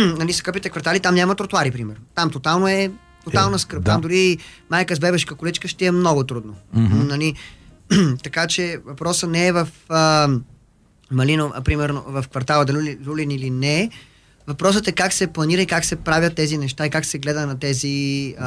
нали, скъпите квартали, там няма тротуари, примерно. Там тотална скръп. Да. Там дори майка с бебешка количка ще е много трудно. Нали? Така че въпросът не е в Малино, примерно в квартала Люлин или не. Въпросът е как се планира и как се правят тези неща и как се гледа на тези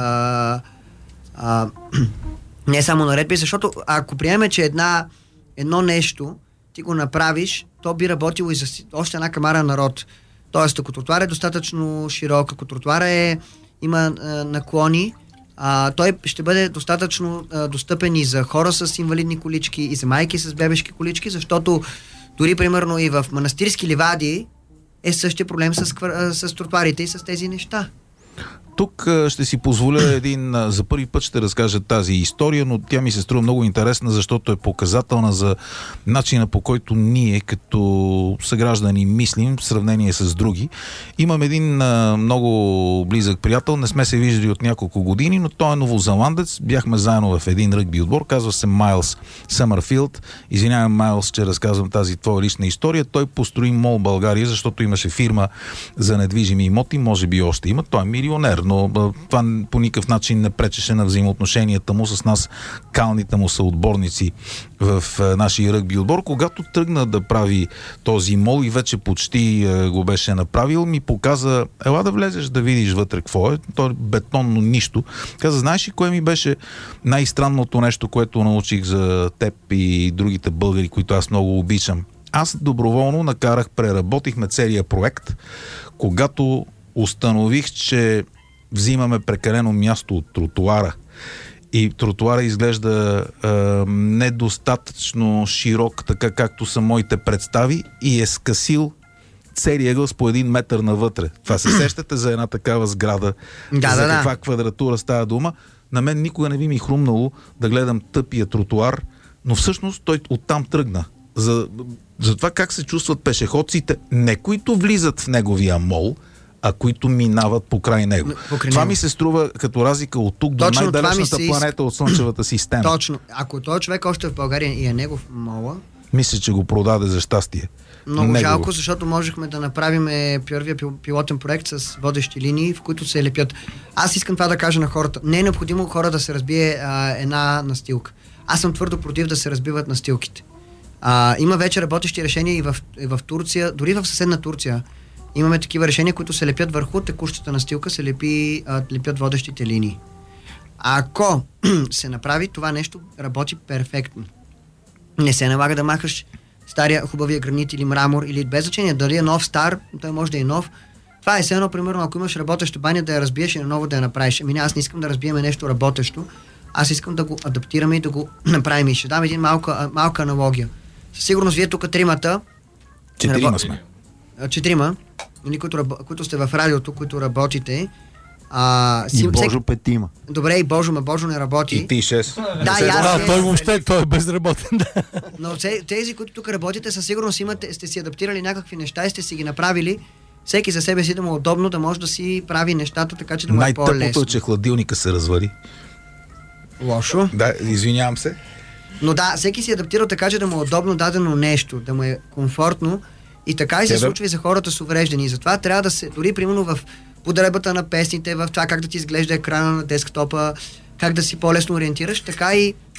не само наредби, защото ако приемем, че едно нещо ти го направиш, то би работило и за още една камара народ. Тоест, ако тротуар е достатъчно широк, ако тротуар има наклони, той ще бъде достатъчно достъпен и за хора с инвалидни колички, и за майки с бебешки колички, защото дори, примерно, и в манастирски ливади е същия проблем с тротуарите и с тези неща. Тук ще си позволя за първи път ще разкажа тази история, но тя ми се струва много интересна, защото е показателна за начина, по който ние като съграждани мислим в сравнение с други. Имам един много близък приятел, не сме се виждали от няколко години, но той е новозеландец. Бяхме заедно в един ръгби отбор, казва се Майлс Съмърфилд. Извинявам, Майлс, че разказвам тази твоя лична история. Той построи МОЛ България, защото имаше фирма за недвижими имоти, може би още има. Той е милионер, но това по никакъв начин не пречеше на взаимоотношенията му с нас, калните му съотборници в нашия ръгби отбор. Когато тръгна да прави този мол и вече почти го беше направил, ми показа, ела да влезеш да видиш вътре какво е. То е бетонно нищо. Каза, знаеш ли кое ми беше най-странното нещо, което научих за теб и другите българи, които аз много обичам? Аз доброволно преработихме целия проект, когато установих, че взимаме прекалено място от тротуара и тротуара изглежда недостатъчно широк, така както са моите представи, и е скъсил целият ъгъл с по 1 метър навътре. Това се сещате за една такава сграда? За каква квадратура става дума? На мен никога не би ми хрумнало да гледам тъпия тротуар, но всъщност той оттам тръгна. За това как се чувстват пешеходците, не които влизат в неговия мол, а които минават покрай него. Това ми се струва като разлика от тук до най-далечната планета от Слънчевата система. Точно. Ако този човек още в България и е негов мола... Мисля, че го продаде за щастие. Много жалко, защото можехме да направим първия пилотен проект с водещи линии, в които се лепят. Аз искам това да кажа на хората. Не е необходимо хора да се разбие една настилка. Аз съм твърдо против да се разбиват настилките. Има вече работещи решения и в Турция, дори в съседна Турция. Имаме такива решения, които се лепят върху текущата настилка, се лепят водещите линии. Ако се направи, това нещо работи перфектно. Не се налага да махаш стария хубавия гранит или мрамор, или без значение, дали е нов, стар, той може да е нов. Това е едно, примерно, ако имаш работеща баня, да я разбиеш и наново да я направиш. Аз не искам да разбиеме нещо работещо, аз искам да го адаптираме и да го направим. И ще дам един малка аналогия. Със сигурност вие тук тримата... Четирима сме. Четирима, които сте в радиото, които работите. И Божо петима. Добре, и Божо не работи. И ти 6. Той въобще, той е безработен. Но тези, които тук работите, със сигурност сте си адаптирали някакви неща и сте си ги направили. Всеки за себе си да му е удобно, да може да си прави нещата, така че да му е по-лесно. Най-тъпото е, че хладилника се развари. Лошо. Да, извинявам се. Но да, всеки си адаптира така, че да му е удобно дадено нещо, да му е комфортно, и така и се случва и за хората с увреждани. И затова трябва да се, дори примерно в подребата на песните, в това как да ти изглежда екрана на десктопа, как да си по-лесно ориентираш, така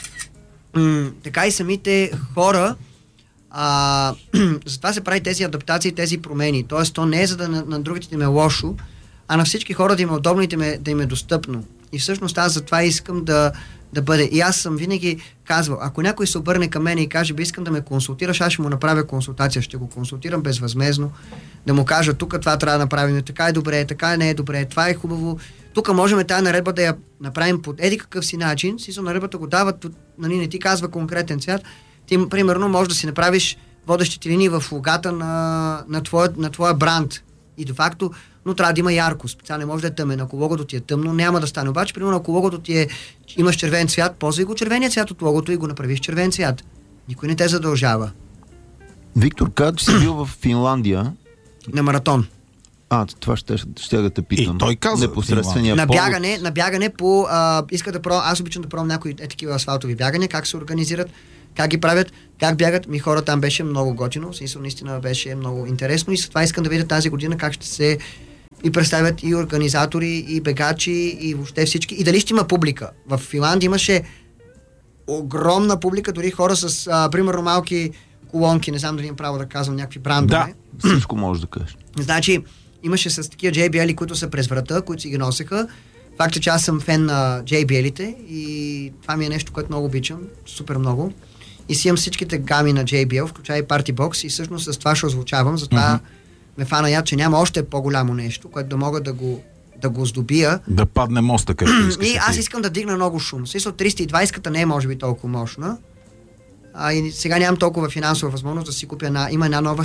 и самите хора, затова се прави тези адаптации, тези промени. Тоест, то не е за да на другите да им е лошо, а на всички хора да им е удобно и да им е достъпно. И всъщност аз затова искам да бъде. И аз съм винаги казвал, ако някой се обърне към мен и каже, искам да ме консултираш, аз ще му направя консултация, ще го консултирам безвъзмездно, да му кажа, тук това трябва да направим, така е добре, така не е добре, това е хубаво. Тук можем тази наредба да я направим по еди какъв си начин, наредбата го дават, не ти казва конкретен цвят, ти примерно можеш да си направиш водещите линии в логата на твоя бранд. И де факто, но трябва да има яркост. Специално не може да е тъмен. Ако логото ти е тъмно, няма да стане. Обаче, примерно, ако логото ти имаш червен цвят, ползвай го червения цвят от логото и го направи с червен цвят. Никой не те задължава. Виктор, каза, че си бил в Финландия. На маратон. Това ще да те питам. И той каза. Непосредствения на бягане по... аз обичам да пробвам някои такива асфалтови бягания, как се организират, как ги правят, как бягат. Хора там беше много готино, наистина беше много интересно и с това искам да видя тази година как ще се и представят и организатори, и бегачи, и въобще всички. И дали ще има публика. В Финландия имаше огромна публика, дори хора с, примерно, малки колонки, не знам дали имам право да казвам някакви брандове. Да, всичко можеш да кажеш. Значи, имаше с такива JBL-и, които са през врата, които си ги носеха. Факт е, че аз съм фен на JBL-ите и това ми е нещо, което много обичам, супер много. И си имам всичките гами на JBL, включая и Party Box, и всъщност с това ще озвучавам, затова ме фана яд, че няма още по-голямо нещо, което да мога да го здобия. Да падне моста, както искаш. И аз искам да дигна много шум. Смисъл 320-ката не е може би толкова мощна. И сега нямам толкова финансова възможност да си купя има една нова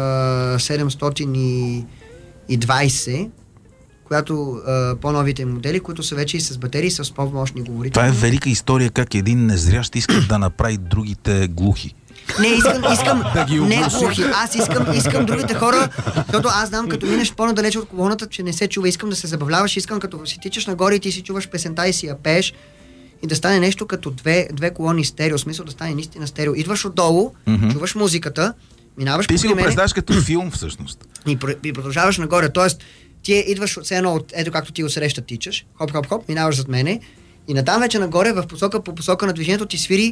720, която по-новите модели, които са вече и с батерии, с по-мощни говорители. Това е велика история как един незрящ иска да направи другите глухи. Не, искам да ги не глухи. Аз искам другите хора, защото аз знам, като минеш по-надалече от колоната, че не се чува, искам да се забавляваш, искам като си тичаш нагоре и ти си чуваш песента и си я пееш и да стане нещо като две колони стерео, смисъл да стане наистина стерео. Идваш отдолу, чуваш музиката, минаваш ти си го представяш като филм всъщност. И продължаваш нагоре, т.е. ти идваш от едно, ето както ти отсреща тичаш, хоп, минаваш зад мене и натам вече нагоре по посока на движението ти свири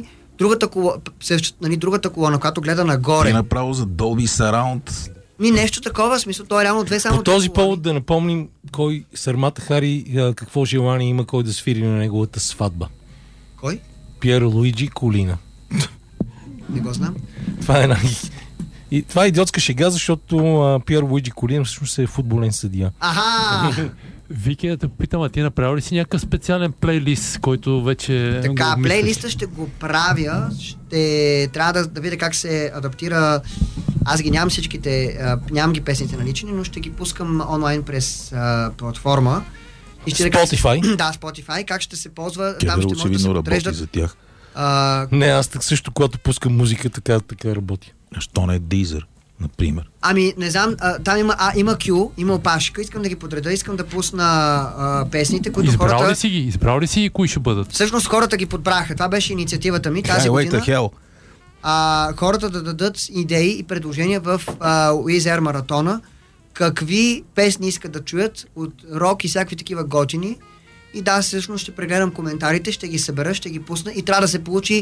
другата колона, която гледа нагоре. Ти направо за Dolby Surround. Нещо такова, смисъл, то е реално две само. По този повод да напомним кой Сармата Хари какво желание има кой да свири на неговата сватба. Кой? Пиер Луиджи Колина. Не го знам. Това е и това е идиотска шега, защото Пиер Луиджи Колина всъщност е футболен съдия. Аха! Вики, да те питам, а ти направи ли си някакъв специален плейлист, който вече... Така, плейлиста ще го правя, ще трябва да видя как се адаптира. Аз ги нямам всичките, нямам ги песните налични, но ще ги пускам онлайн през платформа. И ще Spotify? Да, Spotify. Как ще се ползва? Там ще може да се подреждат за тях. Не, аз так също, когато пускам музика, така работи. Що не е Deezer, например? Ами, не знам, там има Q, има опашка, искам да ги подреда, искам да пусна песните, които Избрал ли си и кои ще бъдат? Всъщност хората ги подбраха. Това беше инициативата ми тази година. Хората да дадат идеи и предложения в Уизер маратона, какви песни искат да чуят от рок и всякакви такива готини. И да, всъщност ще прегледам коментарите, ще ги събера, ще ги пусна и трябва да се получи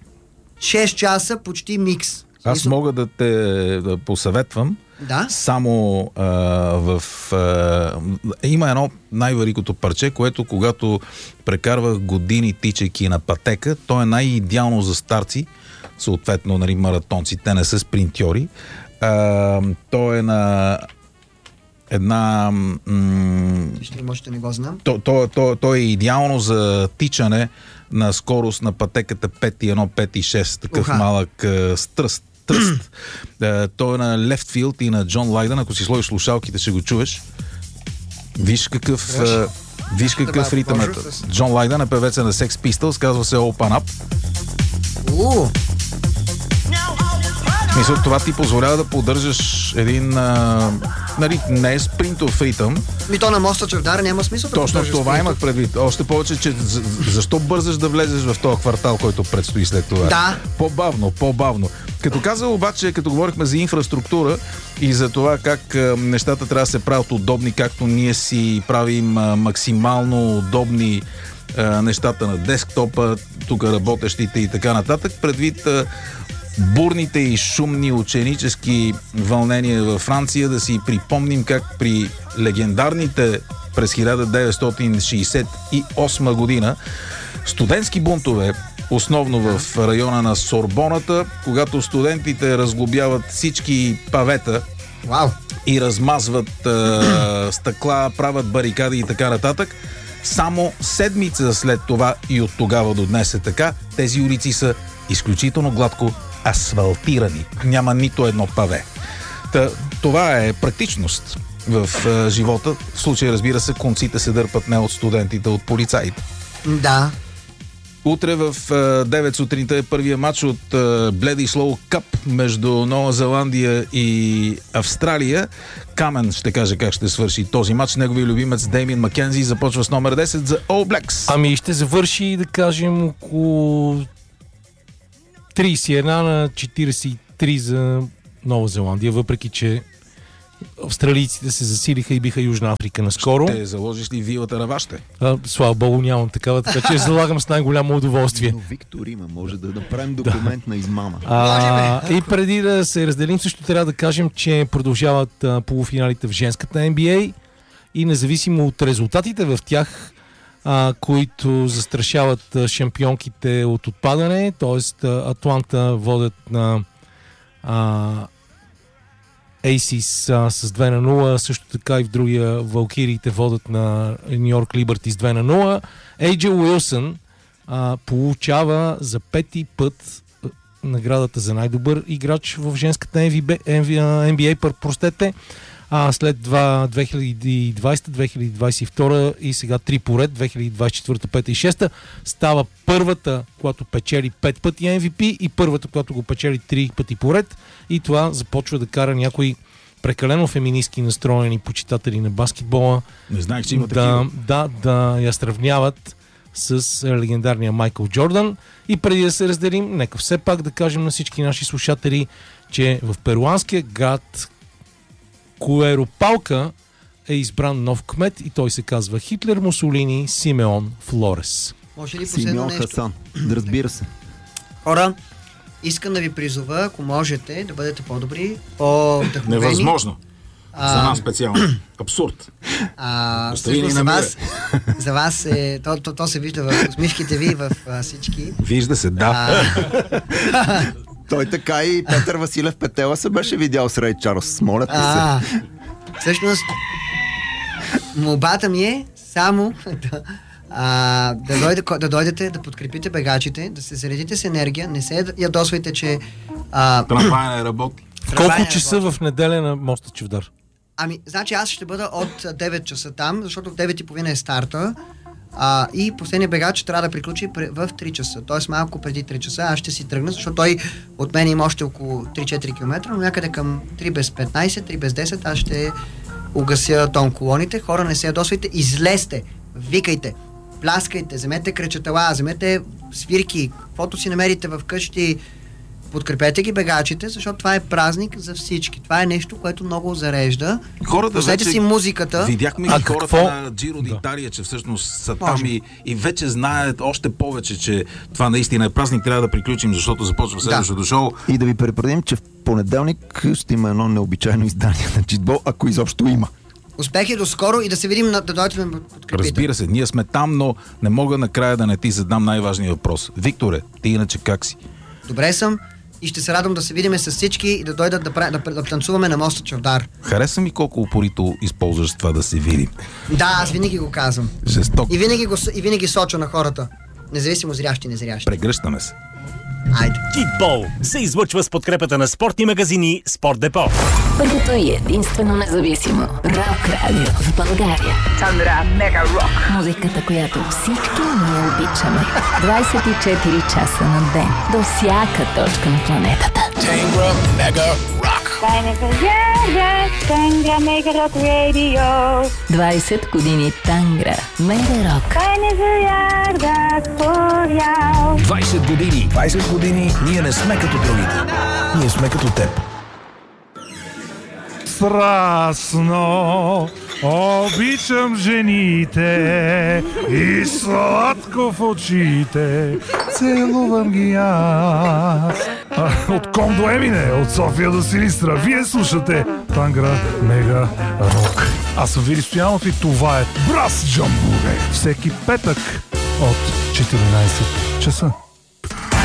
6 часа почти микс. Аз мога да те посъветвам. Да? Само има едно най-великото парче, което когато прекарвах години тичайки на пътека, то е най-идеално за старци, съответно, нали, маратонци, те не са спринтьори. То е на една... Ще може да не го знам. То е идеално за тичане на скорост на пътеката 5.1, 5.6, такъв малък тръст. Той е на Left Field и на Джон Лайдън. Ако си сложиш слушалките, ще го чуеш. Виж какъв ритъм е. Джон Лайдън е певеца на Sex Pistols, казва се Open Up. Мисля, това ти позволява да поддържаш един нали, не е спринтов ритъм. То на моста Чавдар няма смисъл да точно това спринтов. имах предвид. Още повече, че защо бързаш да влезеш в този квартал, който предстои след това? Да. По-бавно. Като каза обаче, като говорихме за инфраструктура и за това как нещата трябва да се правят удобни, както ние си правим максимално удобни нещата на десктопа, тук работещите и така нататък, предвид бурните и шумни ученически вълнения във Франция, да си припомним как при легендарните през 1968 година студентски бунтове, основно в района на Сорбоната, когато студентите разглобяват всички павета и размазват стъкла, правят барикади и така нататък, само седмица след това и от тогава до днес е така, тези улици са изключително гладко асфалтирани. Няма нито едно паве. Това е практичност в живота. В случай, разбира се, конците се дърпат не от студентите, от полицаите. Да. Утре в 9 сутринта е първия матч от Bledisloe Cup между Нова Зеландия и Австралия. Камен ще каже как ще свърши този матч. Неговия любимец Деймин Маккензи започва с номер 10 за All Blacks. Ами ще завърши, да кажем, около 31 на 43 за Нова Зеландия, въпреки че австралийците се засилиха и биха Южна Африка наскоро. Ще заложиш ли вилата на вашите? Слава Богу, нямам такава, така че залагам с най-голямо удоволствие. Но Виктор има, може да направим документ на измама. И преди да се разделим, също трябва да кажем, че продължават полуфиналите в женската NBA и независимо от резултатите в тях, които застрашават шампионките от отпадане, т.е. Атланта водят на Aces с 2-0, също така и в другия Валкириите водят на Нью Йорк Либърти с 2-0. Ейджел Уилсън получава за 5-ти път наградата за най-добър играч в женската NBA, простете. След 2020, 2022 и сега 3 поред, 2024, 5 и 6 става първата, която печели 5 пъти MVP и първата, която го печели 3 пъти поред, и това започва да кара някои прекалено феминистки настроени почитатели на баскетбола Не знаех, че има такива. да я сравняват с легендарния Майкъл Джордан. И преди да се разделим, нека все пак да кажем на всички наши слушатели, че в перуанския град Куеропалка е избран нов кмет и той се казва Хитлер Мусолини Симеон Флорес. Може ли последно Симеон нещо? Хасан. Да, разбира се. Хора, искам да ви призова, ако можете, да бъдете по-добри, по-вдъхновени. Невъзможно. За нас специално. Абсурд. Всъщност за вас е, то се вижда в усмивките ви, в всички. Вижда се, да. Той така и Петър Василев Петела се беше видял с Рей Чарлз. Моля те се. Всъщност, молбата ми е само да дойдете, да подкрепите бегачите, да се заредите с енергия, не се ядосвайте, че... Трамвай не работи. Колко часа в неделя на моста Чавдар? Значи аз ще бъда от 9 часа там, защото в 9:30 е старта. И последният бегач трябва да приключи в 3 часа. Т.е. малко преди 3 часа аз ще си тръгна, защото той от мен има още около 3-4 км, но някъде към 3 без 15, 3 без 10 аз ще угася тон колоните. Хора, не се ядосвайте, излезте, викайте, пляскайте, вземете кречетала, вземете свирки, каквото си намерите в къщи. Подкрепете ги бегачите, защото това е празник за всички. Това е нещо, което много зарежда. Пуснете си музиката. Видяхме ги хората на Джиро d'Italia, че всъщност са там и вече знаят още повече, че това наистина е празник. Трябва да приключим, защото започва следващото шоу. И да ви препредим, че в понеделник ще има едно необичайно издание на Читбол, ако изобщо има. Успехи до скоро и да се видим, да дойдете да подкрепите. Разбира се, ние сме там, но не мога накрая да не ти задам най-важния въпрос. Викторе, ти иначе как си? Добре съм и ще се радвам да се видим с всички и да дойдат да танцуваме на моста Чавдар. Хареса ми колко упорито използваш това да се видим. Да, аз винаги го казвам. Жесток. И винаги соча на хората. Независимо зрящи и незрящи. Прегръщаме се. Айде. Китбол се излъчва с подкрепата на спортни магазини Спорт Депо. Първото и единствено независимо рок радио в България. Тандра Мега Рок. Музиката, която всички ние обичаме. 24 часа на ден. До всяка точка на планетата. Тандра Мега Рок. Тандра Мега Рок Радио. 20 години Тангра Мега Рок. 20 години. 20 години ние не сме като другите. Ние сме като теб. Страстно обичам жените и сладко в очите целувам ги аз. От Ком до Емине, от София до Силистра, вие слушате Тангра Мега Рок. Аз съм Вили Стоянов и това е Брас Джамбуре. Всеки петък от 14 часа.